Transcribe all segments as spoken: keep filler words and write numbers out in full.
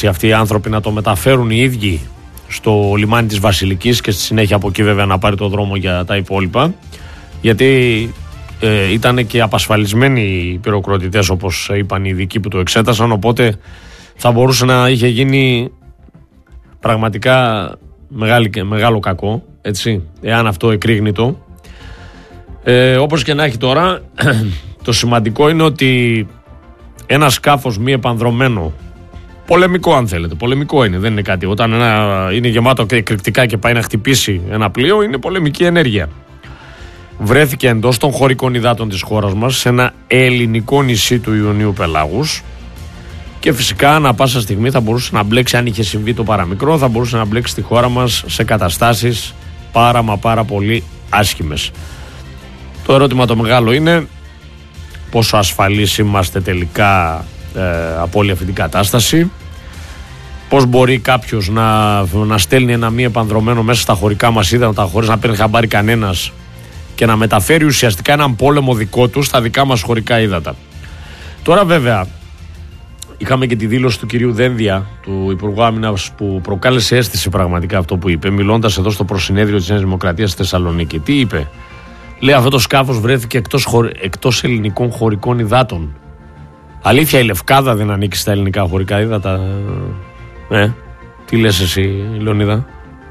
αυτοί οι άνθρωποι να το μεταφέρουν οι ίδιοι στο λιμάνι της Βασιλικής και στη συνέχεια από εκεί βέβαια να πάρει το δρόμο για τα υπόλοιπα, γιατί ε, ήταν και απασφαλισμένοι οι πυροκροτητές, όπως είπαν οι ειδικοί που το εξέτασαν, οπότε θα μπορούσε να είχε γίνει πραγματικά μεγάλη, μεγάλο κακό, έτσι, εάν αυτό εκρήγνητο. Ε, όπως και να έχει τώρα, το σημαντικό είναι ότι ένα σκάφος μη επανδρωμένο, πολεμικό αν θέλετε, πολεμικό είναι, δεν είναι κάτι. Όταν ένα είναι γεμάτο εκρηκτικά και πάει να χτυπήσει ένα πλοίο, είναι πολεμική ενέργεια. Βρέθηκε εντός των χωρικών υδάτων της χώρας μας, σε ένα ελληνικό νησί του Ιωνίου Πελάγους, και φυσικά ανά πάσα στιγμή θα μπορούσε να μπλέξει, αν είχε συμβεί το παραμικρό, θα μπορούσε να μπλέξει τη χώρα μας σε καταστάσεις πάρα μα πάρα πολύ άσχημες. Το ερώτημα το μεγάλο είναι πόσο ασφαλείς είμαστε τελικά ε, από όλη αυτή την κατάσταση, πώς μπορεί κάποιος να, να στέλνει ένα μη επανδρωμένο μέσα στα χωρικά μας ύδατα χωρίς να παίρνει χαμπάρι κανένας και να μεταφέρει ουσιαστικά έναν πόλεμο δικό του στα δικά μας χωρικά ύδατα. Τώρα βέβαια είχαμε και τη δήλωση του κυρίου Δένδια, του Υπουργού Άμυνας, που προκάλεσε αίσθηση πραγματικά αυτό που είπε, μιλώντας εδώ στο προσυνέδριο της Νέας Δημοκρατίας στη Θεσσαλονίκη. Τι είπε? Λέει, αυτό το σκάφος βρέθηκε εκτός, χωρ... εκτός ελληνικών χωρικών υδάτων. Αλήθεια, η Λευκάδα δεν ανήκει στα ελληνικά χωρικά ύδατα? Ε, τι λες εσύ, Λεωνίδα?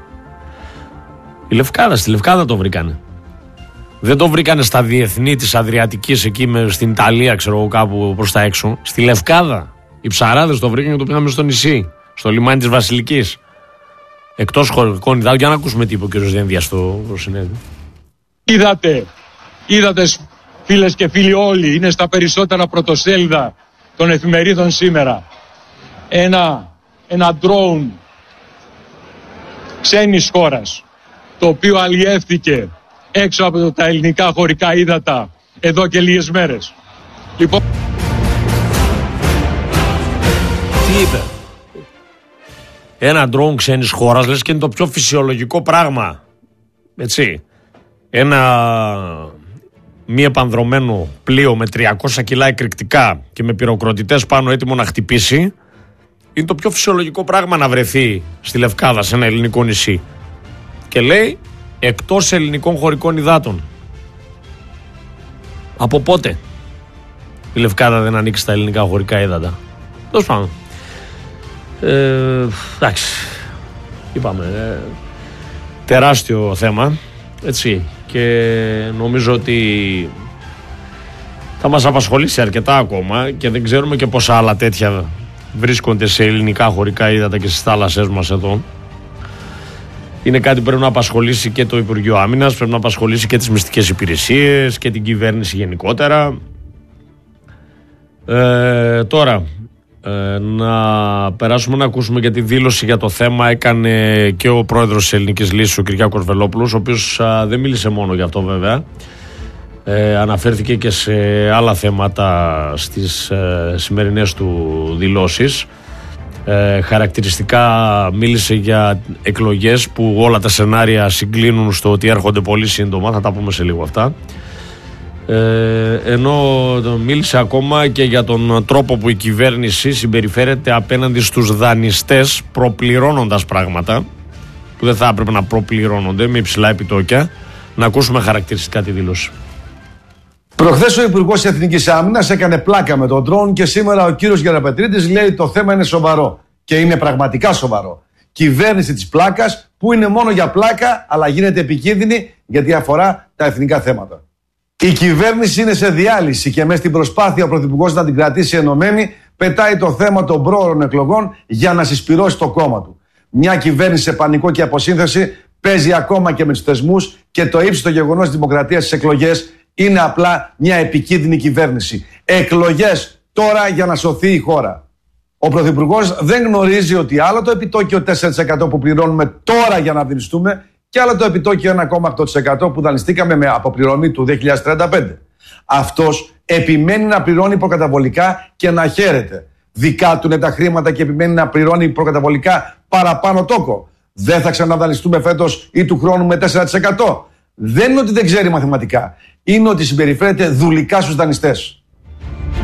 Η Λευκάδα, στη Λευκάδα το βρήκανε. Δεν το βρήκανε στα διεθνή της Αδριατικής εκεί με, στην Ιταλία, ξέρω εγώ, κάπου προς τα έξω. Στη Λευκάδα. Οι ψαράδες το βρήκαν και το πήγαμε στο νησί, στο λιμάνι της Βασιλικής. Εκτός χωρικών υδάτων. Για να ακούσουμε τι είπε ο κ. Δένδια στο συνέδριο. Είδατε, είδατε φίλες και φίλοι όλοι, είναι στα περισσότερα πρωτοσέλιδα των εφημερίδων σήμερα. Ένα, ένα drone ξένης χώρας, το οποίο αλλιεύθηκε έξω από τα ελληνικά χωρικά ύδατα εδώ και λίγες μέρες. Λοιπόν... Τι είπε? Ένα drone ξένης χώρας, λες και είναι το πιο φυσιολογικό πράγμα. Έτσι. Ένα μη επανδρωμένο πλοίο με τριακόσια κιλά εκρηκτικά και με πυροκροτητές πάνω έτοιμο να χτυπήσει, είναι το πιο φυσιολογικό πράγμα να βρεθεί στη Λευκάδα, σε ένα ελληνικό νησί. Και λέει εκτός ελληνικών χωρικών υδάτων. Από πότε η Λευκάδα δεν ανήκει στα ελληνικά χωρικά ύδατα? Τέλος πάντων. Ε, εντάξει, είπαμε, ε, τεράστιο θέμα, έτσι, και νομίζω ότι θα μας απασχολήσει αρκετά ακόμα και δεν ξέρουμε και πόσα άλλα τέτοια βρίσκονται σε ελληνικά χωρικά ύδατα και στις θάλασσές μας εδώ. Είναι κάτι που πρέπει να απασχολήσει και το Υπουργείο Άμυνας, πρέπει να απασχολήσει και τις μυστικές υπηρεσίες και την κυβέρνηση γενικότερα. Ε, τώρα, ε, να περάσουμε να ακούσουμε και τη δήλωση για το θέμα. Έκανε και ο πρόεδρος της Ελληνικής Λύσης, ο Κυριάκος Βελόπουλος, ο οποίος α, δεν μίλησε μόνο για αυτό βέβαια. Ε, αναφέρθηκε και σε άλλα θέματα στις ε, σημερινές του δηλώσεις. Ε, χαρακτηριστικά μίλησε για εκλογές που όλα τα σενάρια συγκλίνουν στο ότι έρχονται πολύ σύντομα, θα τα πούμε σε λίγο αυτά. Ε, ενώ μίλησε ακόμα και για τον τρόπο που η κυβέρνηση συμπεριφέρεται απέναντι στους δανειστές, προπληρώνοντας πράγματα που δεν θα έπρεπε να προπληρώνονται με υψηλά επιτόκια. Να ακούσουμε χαρακτηριστικά τη δήλωση. Προχθές ο Υπουργός Εθνικής Άμυνας έκανε πλάκα με τον ντρόουν και σήμερα ο κύριος Γεραπετρίτης λέει το θέμα είναι σοβαρό. Και είναι πραγματικά σοβαρό. Κυβέρνηση της πλάκας που είναι μόνο για πλάκα, αλλά γίνεται επικίνδυνη γιατί αφορά τα εθνικά θέματα. Η κυβέρνηση είναι σε διάλυση και μέσα στην προσπάθεια ο Πρωθυπουργός να την κρατήσει ενωμένη, πετάει το θέμα των πρόωρων εκλογών για να συσπυρώσει το κόμμα του. Μια κυβέρνηση σε πανικό και αποσύνθεση παίζει ακόμα και με τους θεσμούς και το ύψιστο γεγονός της δημοκρατίας στις εκλογές είναι απλά μια επικίνδυνη κυβέρνηση. Εκλογές τώρα για να σωθεί η χώρα. Ο Πρωθυπουργός δεν γνωρίζει ότι άλλο το επιτόκιο τέσσερα τοις εκατό που πληρώνουμε τώρα για να δανειστούμε και άλλο το επιτόκιο ένα κόμμα οκτώ τοις εκατό που δανειστήκαμε με αποπληρωμή του δύο χιλιάδες τριάντα πέντε. Αυτός επιμένει να πληρώνει προκαταβολικά και να χαίρεται. Δικά του είναι τα χρήματα και επιμένει να πληρώνει προκαταβολικά παραπάνω τόκο. Δεν θα ξαναδανειστούμε φέτος ή του χρόνου με τέσσερα τοις εκατό. Δεν είναι ότι δεν ξέρει μαθηματικά. Είναι ότι συμπεριφέρεται δουλικά στους δανειστές.